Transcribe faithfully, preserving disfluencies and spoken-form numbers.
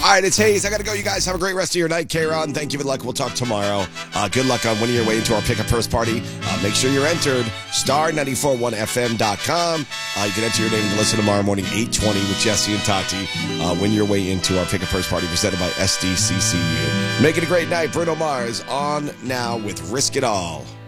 All right, it's Hayes. I got to go. You guys have a great rest of your night. K-Ron, thank you for the luck. We'll talk tomorrow. Uh, good luck on winning your way into our Pick Up First Party. Uh, make sure you're entered. star nine four one F M dot com. Uh, you can enter your name to listen tomorrow morning, eight twenty with Jesse and Tati. Uh, win your way into our Pick Up First Party presented by S D C C U. Make it a great night. Bruno Mars on now with Risk It All.